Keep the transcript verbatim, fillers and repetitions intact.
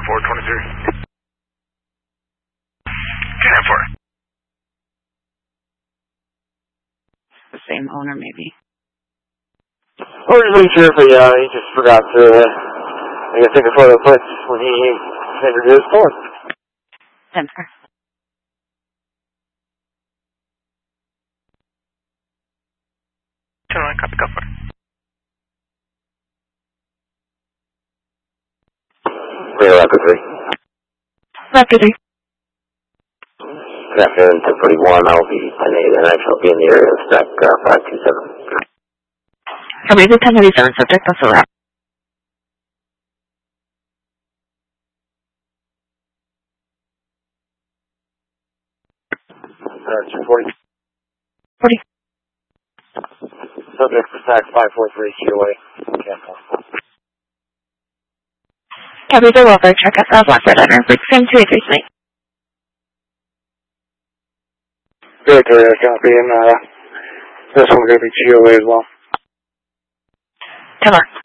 four twenty-three. ten four. The same owner, maybe. Oh, just making sure if he, uh, he just forgot to, uh, I guess, take a photo of Blitz when he never did his phone. ten four. ten one, copy, go for it. Clear Raptor three. Raptor three. Good afternoon, ten forty-one. I'll be ten eight, and I shall be in the area of stack uh, five two seven. Copy the ten eighty-seven subject, that's a wrap. Uh, two forty. forty. Subject for stack five four three, Q A. Cancel. Copy the welfare check at South Blackbird Owner, Freakscam two eight three three. Good, uh, copy, and uh, this one's going to be G O A as well. ten four.